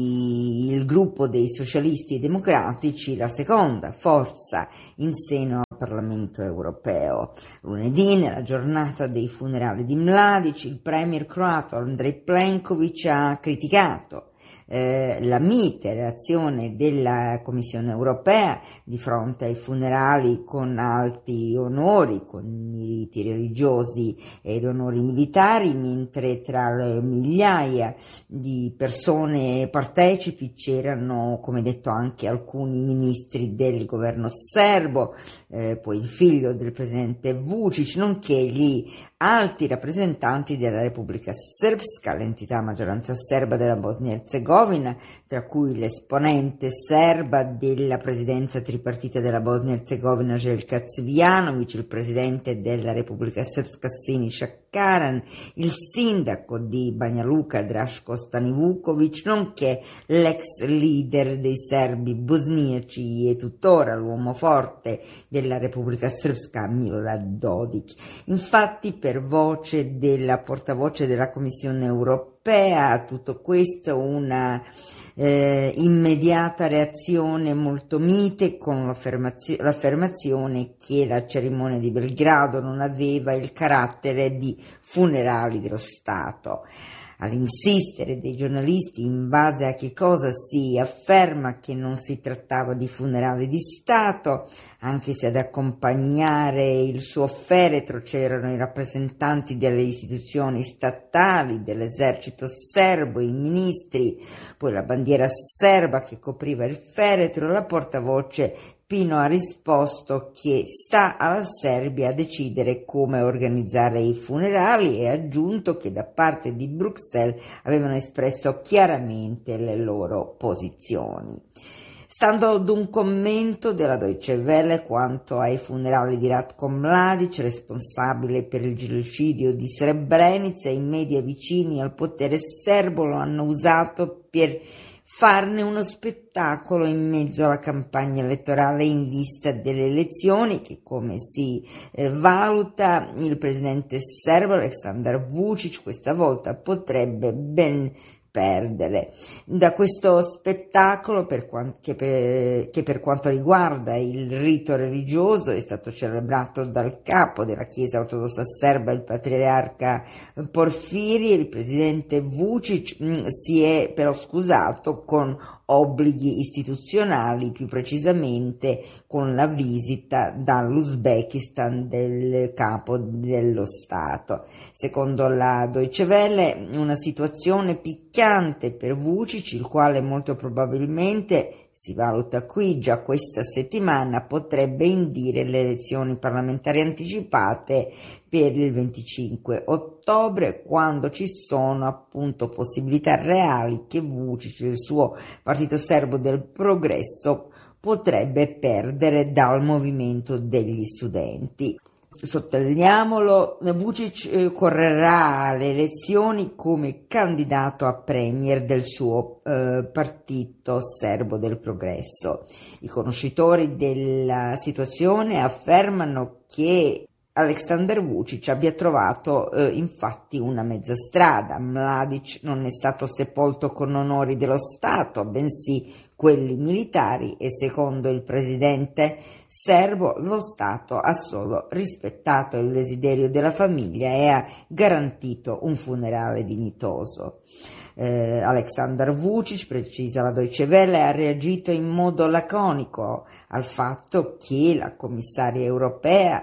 i, il gruppo dei socialisti democratici, la seconda forza in seno al Parlamento europeo. Lunedì, nella giornata dei funerali di Mladić, il premier croato Andrej Plenković ha criticato Eh, la mite reazione della Commissione europea di fronte ai funerali con alti onori, con i riti religiosi ed onori militari, mentre tra le migliaia di persone partecipi c'erano, come detto, anche alcuni ministri del governo serbo, eh, poi il figlio del presidente Vučić, nonché gli alti rappresentanti della Repubblica Srpska, l'entità maggioranza serba della Bosnia-Herzegovina, tra cui l'esponente serba della presidenza tripartita della Bosnia-Herzegovina Željka Cvijanović, il presidente della Repubblica Srpska Siniša Karan, il sindaco di Banja Luka Draško Stanivuković, nonché l'ex leader dei serbi bosniaci e tuttora l'uomo forte della Repubblica Srpska Milorad Dodik. Infatti, per voce della portavoce della Commissione europea, tutto questo una eh, immediata reazione molto mite con l'affermazio- l'affermazione che la cerimonia di Belgrado non aveva il carattere di funerali dello Stato. All'insistere dei giornalisti in base a che cosa si afferma che non si trattava di funerali di Stato, anche se ad accompagnare il suo feretro c'erano i rappresentanti delle istituzioni statali, dell'esercito serbo, i ministri, poi la bandiera serba che copriva il feretro, la portavoce Pino ha risposto che sta alla Serbia a decidere come organizzare i funerali e ha aggiunto che da parte di Bruxelles avevano espresso chiaramente le loro posizioni. Stando ad un commento della Deutsche Welle quanto ai funerali di Ratko Mladić, responsabile per il genocidio di Srebrenica, i media vicini al potere serbo lo hanno usato per farne uno spettacolo in mezzo alla campagna elettorale in vista delle elezioni che, come si eh, valuta, il presidente serbo Aleksandar Vučić questa volta potrebbe ben perdere. Da questo spettacolo, per quant- che, per, che per quanto riguarda il rito religioso, è stato celebrato dal capo della Chiesa ortodossa serba, il patriarca Porfiri, il presidente Vučić mh, si è però scusato con obblighi istituzionali, più precisamente con la visita dall'Uzbekistan del capo dello Stato. Secondo la Deutsche Welle, una situazione picchiante per Vučić, il quale molto probabilmente, si valuta qui già questa settimana, potrebbe indire le elezioni parlamentari anticipate per il venticinque ottobre, quando ci sono appunto possibilità reali che Vučić e il suo partito serbo del progresso potrebbe perdere dal movimento degli studenti. Sottolineiamolo, Vučić eh, correrà alle elezioni come candidato a premier del suo eh, partito serbo del progresso. I conoscitori della situazione affermano che Aleksandar Vučić abbia trovato eh, infatti una mezza strada. Mladić non è stato sepolto con onori dello Stato, bensì quelli militari, e secondo il presidente serbo lo Stato ha solo rispettato il desiderio della famiglia e ha garantito un funerale dignitoso. Eh, Aleksandar Vučić, precisa la Deutsche Welle, ha reagito in modo laconico al fatto che la commissaria europea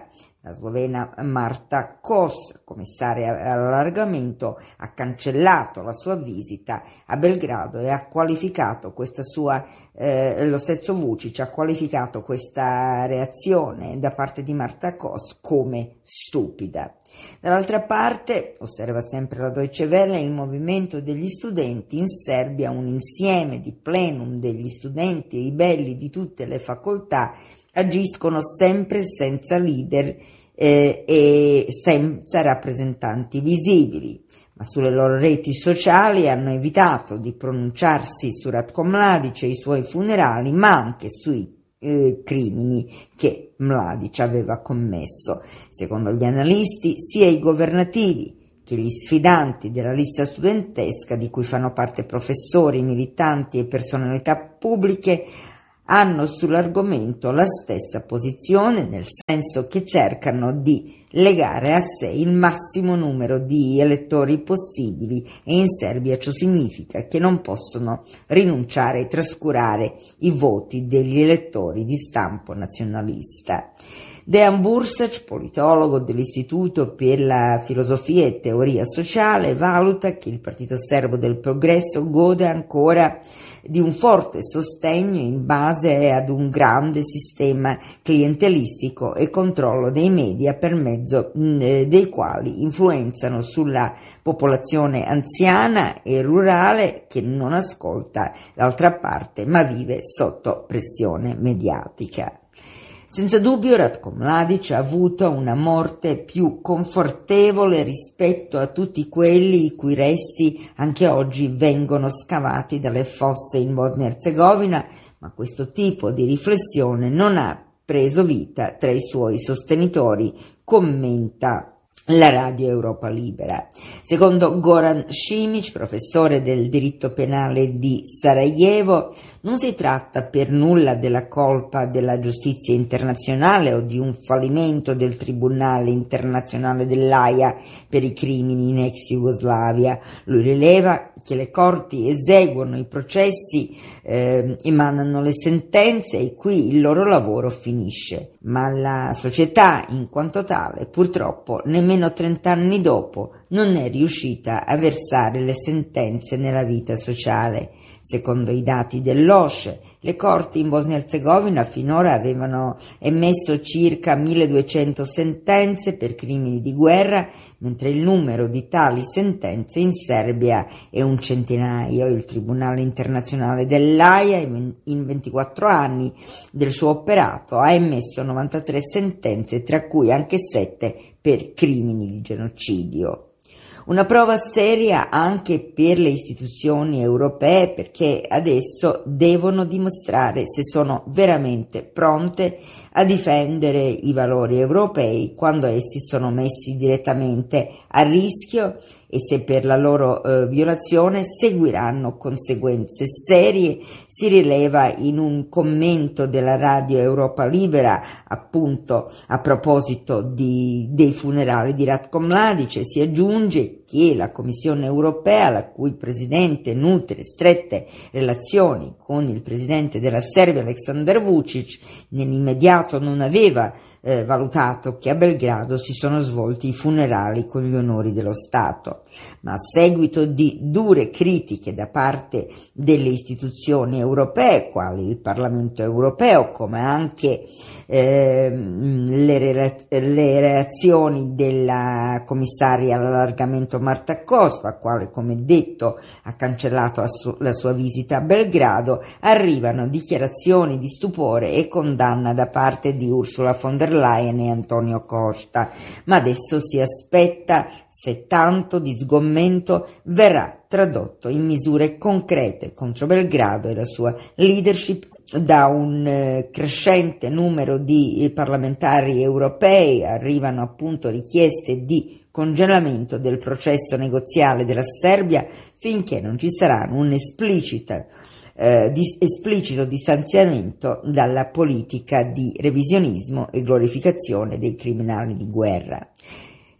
La slovena Marta Kos, commissaria all'allargamento, ha cancellato la sua visita a Belgrado e ha qualificato questa sua, eh, lo stesso Vučić ha qualificato questa reazione da parte di Marta Kos come stupida. Dall'altra parte, osserva sempre la Deutsche Welle, il movimento degli studenti in Serbia, un insieme di plenum degli studenti ribelli di tutte le facoltà, agiscono sempre senza leader eh, e senza rappresentanti visibili, ma sulle loro reti sociali hanno evitato di pronunciarsi su Ratko Mladić e i suoi funerali, ma anche sui eh, crimini che Mladić aveva commesso. Secondo gli analisti, sia i governativi che gli sfidanti della lista studentesca, di cui fanno parte professori, militanti e personalità pubbliche, hanno sull'argomento la stessa posizione, nel senso che cercano di legare a sé il massimo numero di elettori possibili, e in Serbia ciò significa che non possono rinunciare e trascurare i voti degli elettori di stampo nazionalista. Dejan Bursac, politologo dell'Istituto per la Filosofia e Teoria Sociale, valuta che il Partito Serbo del Progresso gode ancora di un forte sostegno in base ad un grande sistema clientelistico e controllo dei media, per mezzo mh, dei quali influenzano sulla popolazione anziana e rurale, che non ascolta l'altra parte ma vive sotto pressione mediatica. Senza dubbio Ratko Mladić ha avuto una morte più confortevole rispetto a tutti quelli i cui resti anche oggi vengono scavati dalle fosse in Bosnia e Erzegovina, ma questo tipo di riflessione non ha preso vita tra i suoi sostenitori, commenta la Radio Europa Libera. Secondo Goran Šimić, professore del diritto penale di Sarajevo, non si tratta per nulla della colpa della giustizia internazionale o di un fallimento del Tribunale internazionale dell'Aia per i crimini in ex Jugoslavia. Lui rileva che le corti eseguono i processi, eh, emanano le sentenze e qui il loro lavoro finisce, ma la società in quanto tale purtroppo nemmeno trent'anni dopo non è riuscita a versare le sentenze nella vita sociale. Secondo i dati dell'O S C E, le corti in Bosnia e Erzegovina finora avevano emesso circa milleduecento sentenze per crimini di guerra, mentre il numero di tali sentenze in Serbia è un centinaio. Il Tribunale internazionale dell'Aia in ventiquattro anni del suo operato ha emesso novantatré sentenze, tra cui anche sette per crimini di genocidio. Una prova seria anche per le istituzioni europee, perché adesso devono dimostrare se sono veramente pronte a difendere i valori europei quando essi sono messi direttamente a rischio e se per la loro eh, violazione seguiranno conseguenze serie. Si rileva in un commento della Radio Europa Libera, appunto a proposito di, dei funerali di Ratko Mladić, e si aggiunge che la Commissione europea, la cui presidente nutre strette relazioni con il presidente della Serbia Aleksandar Vučić, nell'immediato non aveva eh, valutato che a Belgrado si sono svolti i funerali con gli onori dello Stato, ma a seguito di dure critiche da parte delle istituzioni europee, quali il Parlamento europeo, come anche eh, le, re- le reazioni della commissaria all'allargamento Marta Kos, la quale, come detto, ha cancellato la sua visita a Belgrado, arrivano dichiarazioni di stupore e condanna da parte di Ursula von der Leyen e Antonio Costa, ma adesso si aspetta se tanto di sgommento verrà tradotto in misure concrete contro Belgrado e la sua leadership da un eh, crescente numero di eh, parlamentari europei. Arrivano appunto richieste di congelamento del processo negoziale della Serbia finché non ci sarà un esplicita eh, di, esplicito distanziamento dalla politica di revisionismo e glorificazione dei criminali di guerra.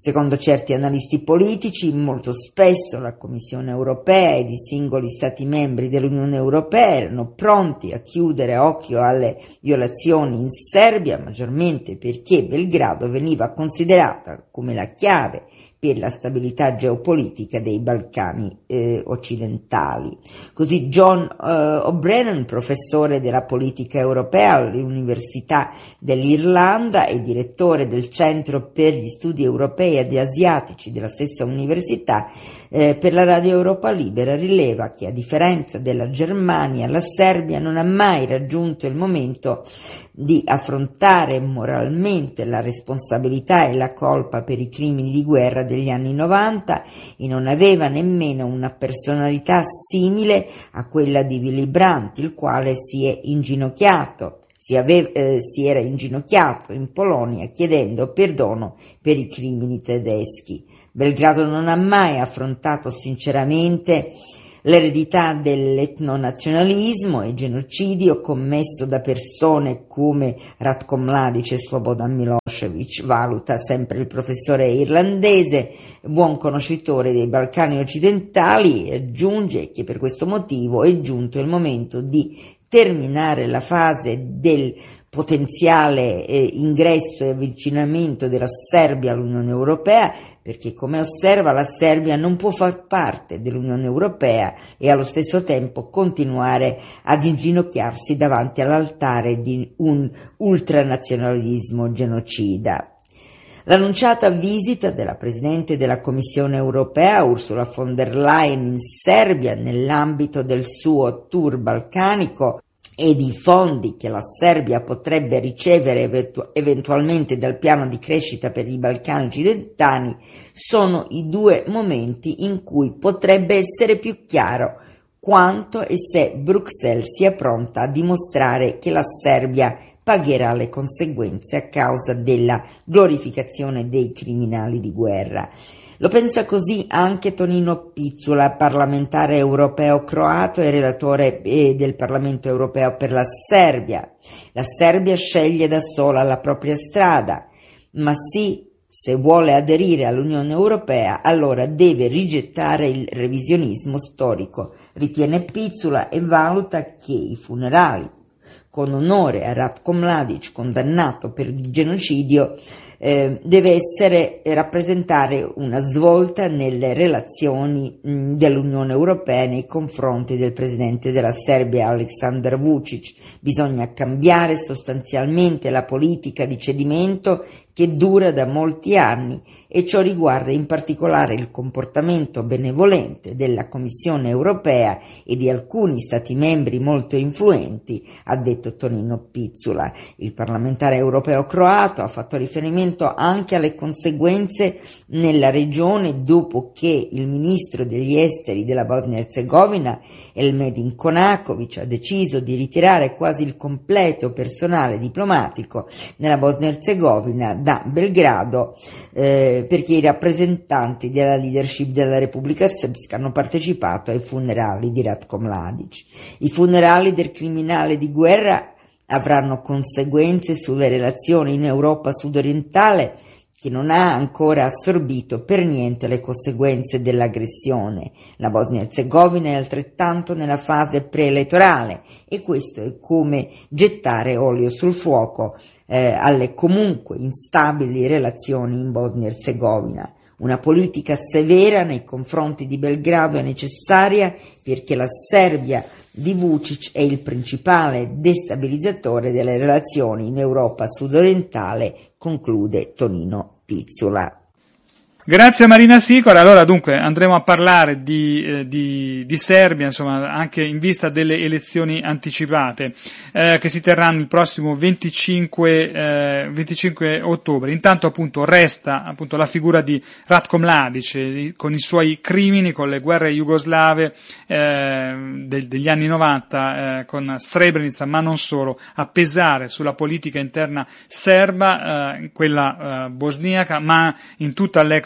Secondo certi analisti politici, molto spesso la Commissione europea ed i singoli Stati membri dell'Unione Europea erano pronti a chiudere occhio alle violazioni in Serbia, maggiormente perché Belgrado veniva considerata come la chiave per la stabilità geopolitica dei Balcani eh, occidentali. Così John eh, O'Brien, professore della politica europea all'Università dell'Irlanda e direttore del Centro per gli Studi Europei ed Asiatici della stessa università, eh, per la Radio Europa Libera rileva che, a differenza della Germania, la Serbia non ha mai raggiunto il momento di affrontare moralmente la responsabilità e la colpa per i crimini di guerra degli anni novanta e non aveva nemmeno una personalità simile a quella di Willy Brandt, il quale si è inginocchiato si, ave- eh, si era inginocchiato in Polonia chiedendo perdono per i crimini tedeschi. Belgrado non ha mai affrontato sinceramente l'eredità dell'etnonazionalismo e genocidio commesso da persone come Ratko Mladic e Slobodan Milošević, valuta sempre il professore irlandese, buon conoscitore dei Balcani occidentali, e aggiunge che per questo motivo è giunto il momento di terminare la fase del potenziale eh, ingresso e avvicinamento della Serbia all'Unione Europea, perché, come osserva, la Serbia non può far parte dell'Unione Europea e allo stesso tempo continuare ad inginocchiarsi davanti all'altare di un ultranazionalismo genocida. L'annunciata visita della Presidente della Commissione Europea Ursula von der Leyen in Serbia nell'ambito del suo tour balcanico ed i fondi che la Serbia potrebbe ricevere eventu- eventualmente dal piano di crescita per i Balcani occidentali sono i due momenti in cui potrebbe essere più chiaro quanto e se Bruxelles sia pronta a dimostrare che la Serbia pagherà le conseguenze a causa della glorificazione dei criminali di guerra. Lo pensa così anche Tonino Pizzula, parlamentare europeo croato e relatore eh, del Parlamento europeo per la Serbia. La Serbia sceglie da sola la propria strada, ma sì, se vuole aderire all'Unione Europea, allora deve rigettare il revisionismo storico, ritiene Pizzula, e valuta che i funerali con onore a Ratko Mladic, condannato per il genocidio, eh, deve essere rappresentare una svolta nelle relazioni mh, dell'Unione Europea nei confronti del presidente della Serbia Aleksandar Vučić. Bisogna cambiare sostanzialmente la politica di cedimento che dura da molti anni, e ciò riguarda in particolare il comportamento benevolente della Commissione Europea e di alcuni Stati membri molto influenti, ha detto Tonino Pizzula. Il parlamentare europeo croato ha fatto riferimento anche alle conseguenze nella regione dopo che il ministro degli esteri della Bosnia-Herzegovina, Elmedin Konaković, ha deciso di ritirare quasi il completo personale diplomatico nella Bosnia-Herzegovina da Belgrado, eh, perché i rappresentanti della leadership della Repubblica Srpska hanno partecipato ai funerali di Ratko Mladic. I funerali del criminale di guerra avranno conseguenze sulle relazioni in Europa sudorientale, che non ha ancora assorbito per niente le conseguenze dell'aggressione. La Bosnia-Herzegovina è altrettanto nella fase preelettorale, e questo è come gettare olio sul fuoco eh, alle comunque instabili relazioni in Bosnia-Herzegovina. Una politica severa nei confronti di Belgrado è necessaria perché la Serbia di Vučić è il principale destabilizzatore delle relazioni in Europa sudorientale, conclude Tonino Pizzula. Grazie a Marina Sicora. Allora, dunque, andremo a parlare di, eh, di, di Serbia, insomma, anche in vista delle elezioni anticipate, eh, che si terranno il prossimo venticinque, eh, venticinque ottobre. Intanto, appunto, resta, appunto, la figura di Ratko Mladic, eh, con i suoi crimini, con le guerre jugoslave, eh, de, degli anni novanta, eh, con Srebrenica, ma non solo, a pesare sulla politica interna serba, eh, quella, eh, bosniaca, ma in tutta l'ex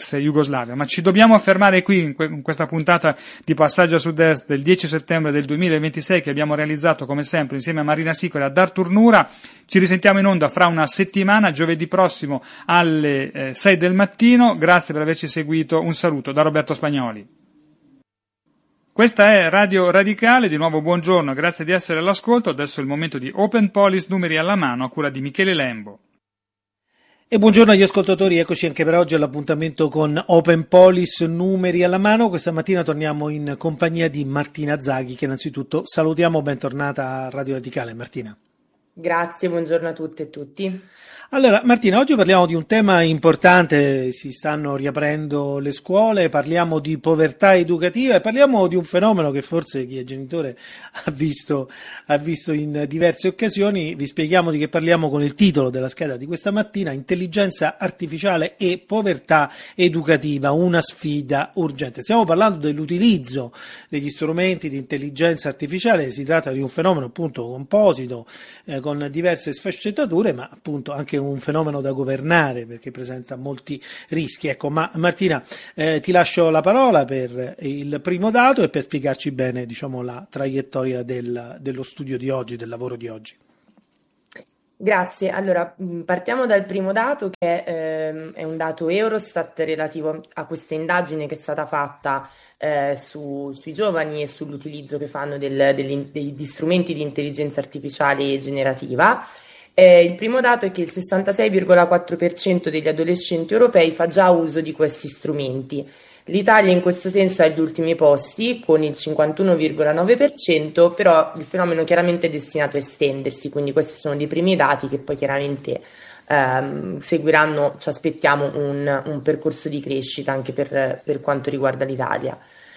ex Jugoslavia. Ma ci dobbiamo fermare qui in, que- in questa puntata di Passaggio a Sud-Est del dieci settembre del duemilaventisei, che abbiamo realizzato come sempre insieme a Marina Sicoli e ad Artur Nura. Ci risentiamo in onda fra una settimana, giovedì prossimo alle eh, sei del mattino. Grazie per averci seguito, un saluto da Roberto Spagnoli. Questa è Radio Radicale, di nuovo buongiorno, grazie di essere all'ascolto. Adesso è il momento di Open Policy, numeri alla mano, a cura di Michele Lembo. E buongiorno agli ascoltatori, eccoci anche per oggi all'appuntamento con Open Policy, numeri alla mano. Questa mattina torniamo in compagnia di Martina Zaghi, che innanzitutto salutiamo, bentornata a Radio Radicale. Martina. Grazie, buongiorno a tutte e tutti. Allora Martina, oggi parliamo di un tema importante, si stanno riaprendo le scuole, parliamo di povertà educativa e parliamo di un fenomeno che forse chi è genitore ha visto, ha visto in diverse occasioni. Vi spieghiamo di che parliamo con il titolo della scheda di questa mattina: Intelligenza artificiale e povertà educativa, una sfida urgente. Stiamo parlando dell'utilizzo degli strumenti di intelligenza artificiale, si tratta di un fenomeno appunto composito, eh, con diverse sfaccettature, ma appunto anche un fenomeno da governare perché presenta molti rischi. Ecco, ma Martina, eh, ti lascio la parola per il primo dato e per spiegarci bene, diciamo, la traiettoria del, dello studio di oggi, del lavoro di oggi. Grazie. Allora, partiamo dal primo dato, che ehm, è un dato Eurostat relativo a questa indagine che è stata fatta eh, su, sui giovani e sull'utilizzo che fanno del, degli, degli strumenti di intelligenza artificiale generativa. Eh, il primo dato è che il sessantasei virgola quattro per cento degli adolescenti europei fa già uso di questi strumenti. L'Italia in questo senso è agli ultimi posti con il cinquantuno virgola nove per cento, però il fenomeno chiaramente è destinato a estendersi, quindi questi sono dei primi dati che poi chiaramente ehm, seguiranno, ci aspettiamo un, un percorso di crescita anche per, per quanto riguarda l'Italia.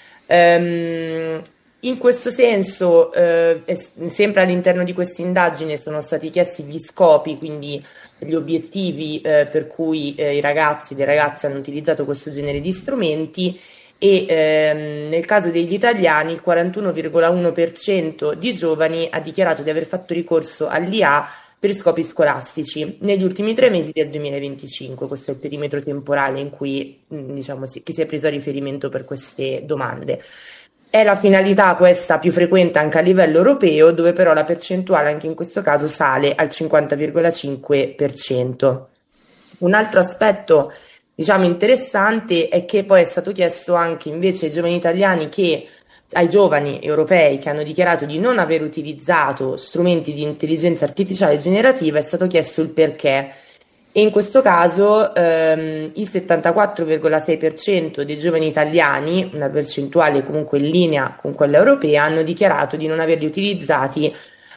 Ehm, In questo senso, eh, sempre all'interno di questa indagine sono stati chiesti gli scopi, quindi gli obiettivi eh, per cui eh, i ragazzi e le ragazze hanno utilizzato questo genere di strumenti e ehm, nel caso degli italiani il quarantuno virgola uno per cento di giovani ha dichiarato di aver fatto ricorso all'I A per scopi scolastici negli ultimi tre mesi del duemilaventicinque. Questo è il perimetro temporale in cui mh, diciamo, si, che si è preso a riferimento per queste domande. È la finalità questa più frequente anche a livello europeo, dove però la percentuale anche in questo caso sale al cinquanta virgola cinque per cento. Un altro aspetto, diciamo, interessante è che poi è stato chiesto anche invece ai giovani italiani che, ai giovani europei che hanno dichiarato di non aver utilizzato strumenti di intelligenza artificiale generativa, è stato chiesto il perché. E in questo caso ehm, il settantaquattro virgola sei per cento dei giovani italiani, una percentuale comunque in linea con quella europea, hanno dichiarato di non averli utilizzati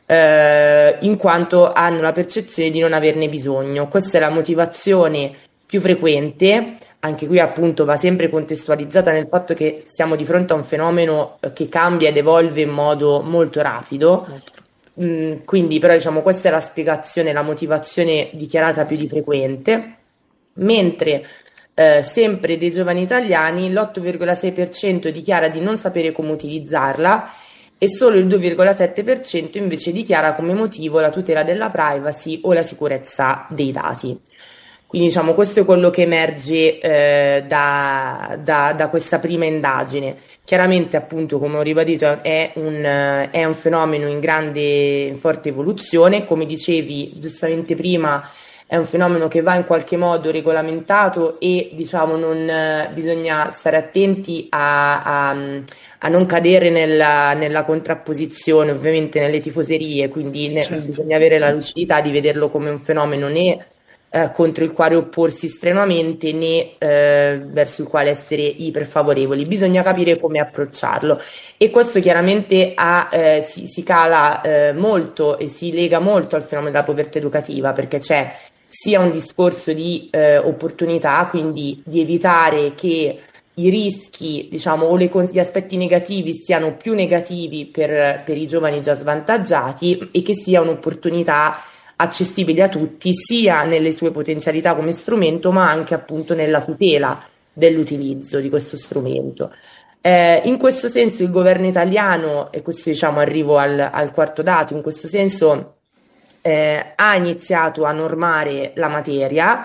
eh, in quanto hanno la percezione di non averne bisogno. Questa è la motivazione più frequente. Anche qui appunto va sempre contestualizzata nel fatto che siamo di fronte a un fenomeno che cambia ed evolve in modo molto rapido. Mm, quindi però diciamo questa è la spiegazione, la motivazione dichiarata più di frequente, mentre eh, sempre dei giovani italiani l'otto virgola sei per cento dichiara di non sapere come utilizzarla e solo il due virgola sette per cento invece dichiara come motivo la tutela della privacy o la sicurezza dei dati. Quindi diciamo questo è quello che emerge eh, da, da, da questa prima indagine. Chiaramente appunto, come ho ribadito, è un, è un fenomeno in grande, in forte evoluzione. Come dicevi giustamente prima, è un fenomeno che va in qualche modo regolamentato e diciamo non eh, bisogna stare attenti a, a, a non cadere nella, nella contrapposizione, ovviamente nelle tifoserie, quindi ne, certo. Bisogna avere la lucidità di vederlo come un fenomeno né Eh, contro il quale opporsi strenuamente né eh, verso il quale essere iperfavorevoli. Bisogna capire come approcciarlo e questo chiaramente ha, eh, si, si cala eh, molto e si lega molto al fenomeno della povertà educativa, perché c'è sia un discorso di eh, opportunità, quindi di evitare che i rischi, diciamo, o le, gli aspetti negativi siano più negativi per, per i giovani già svantaggiati e che sia un'opportunità accessibile a tutti, sia nelle sue potenzialità come strumento, ma anche appunto nella tutela dell'utilizzo di questo strumento. Eh, in questo senso il governo italiano, e questo diciamo arrivo al, al quarto dato, in questo senso eh, ha iniziato a normare la materia,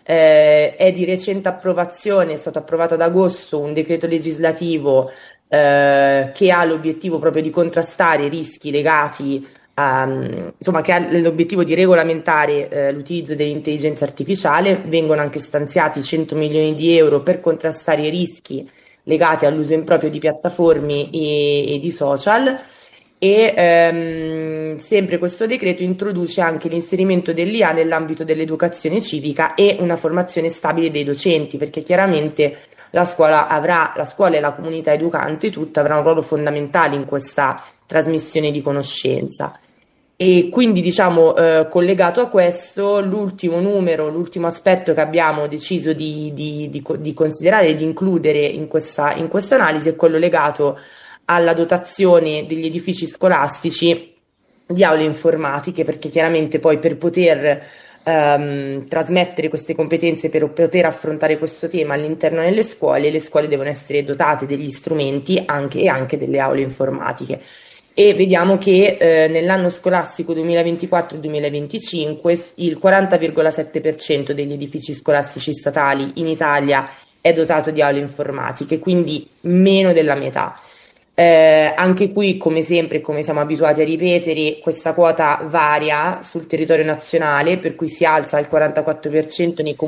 Eh, è di recente approvazione, è stato approvato ad agosto un decreto legislativo eh, che ha l'obiettivo proprio di contrastare i rischi legati a, insomma, che ha l'obiettivo di regolamentare eh, l'utilizzo dell'intelligenza artificiale. Vengono anche stanziati cento milioni di euro per contrastare i rischi legati all'uso improprio di piattaforme e, e di social. E ehm, sempre questo decreto introduce anche l'inserimento dell'I A nell'ambito dell'educazione civica e una formazione stabile dei docenti, perché chiaramente la scuola avrà, la scuola e la comunità educante tutta avrà un ruolo fondamentale in questa trasmissione di conoscenza. E quindi, diciamo, eh, collegato a questo, l'ultimo numero, l'ultimo aspetto che abbiamo deciso di, di, di, di considerare e di includere in questa, in questa analisi è quello legato alla dotazione degli edifici scolastici di aule informatiche, perché chiaramente poi per poter ehm, trasmettere queste competenze, per poter affrontare questo tema all'interno delle scuole, le scuole devono essere dotate degli strumenti anche, e anche delle aule informatiche. E vediamo che eh, nell'anno scolastico duemilaventiquattro duemilaventicinque il quaranta virgola sette per cento degli edifici scolastici statali in Italia è dotato di aule informatiche, quindi meno della metà. Eh, anche qui, come sempre, come siamo abituati a ripetere, questa quota varia sul territorio nazionale, per cui si alza al quarantaquattro per cento nei comuni